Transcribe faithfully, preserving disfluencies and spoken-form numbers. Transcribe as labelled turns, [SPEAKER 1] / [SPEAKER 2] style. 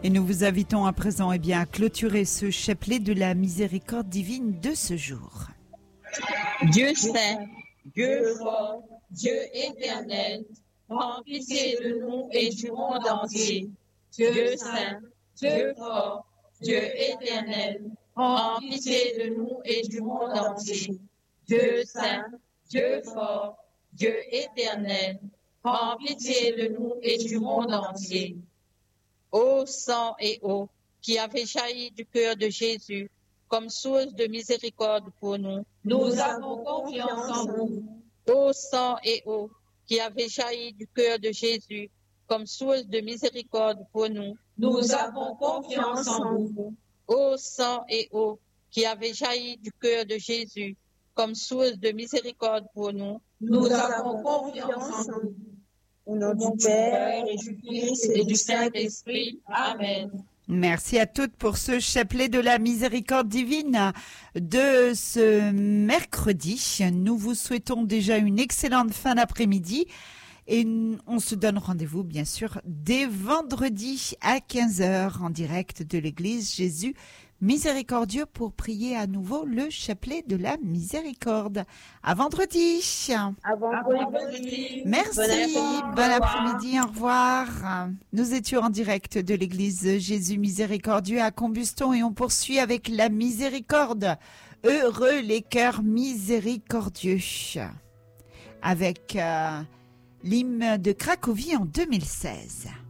[SPEAKER 1] Et nous vous invitons à présent eh bien, à clôturer ce chapelet de la miséricorde divine de ce jour.
[SPEAKER 2] Dieu saint, Dieu fort, Dieu éternel, prends pitié de nous et du monde entier. Dieu saint, Dieu fort, Dieu éternel, prends pitié de nous et du monde entier. Dieu saint, Dieu fort, Dieu éternel, prends pitié de nous et du monde entier. Ô sang et eau qui avez jailli du cœur de Jésus comme source de miséricorde pour nous, nous avons confiance en vous. Ô sang et eau qui avez jailli du cœur de Jésus comme source de miséricorde pour nous, nous avons confiance en vous. Ô sang et eau qui avez jailli du cœur de Jésus comme source de miséricorde pour nous, nous avons confiance en vous. Au nom du Père et du Fils et du Saint-Esprit. Amen.
[SPEAKER 1] Merci à toutes pour ce chapelet de la miséricorde divine de ce mercredi. Nous vous souhaitons déjà une excellente fin d'après-midi et on se donne rendez-vous bien sûr dès vendredi à quinze heures en direct de l'église Jésus Miséricordieux pour prier à nouveau le chapelet de la miséricorde. À vendredi.
[SPEAKER 2] À vendredi.
[SPEAKER 1] Merci. Bon, bon après-midi. Au revoir. Nous étions en direct de l'église Jésus Miséricordieux à Combuston et on poursuit avec la miséricorde. Heureux les cœurs miséricordieux. Avec euh, l'hymne de Cracovie en deux mille seize.